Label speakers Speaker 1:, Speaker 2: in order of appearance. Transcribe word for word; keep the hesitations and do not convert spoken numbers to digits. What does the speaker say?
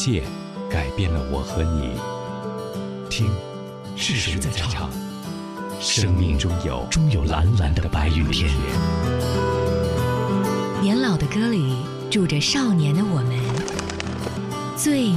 Speaker 1: 界，改变了我和你。听，是谁在唱？生命中有终有蓝蓝的白云天。
Speaker 2: 年老的歌里住着少年的我们，最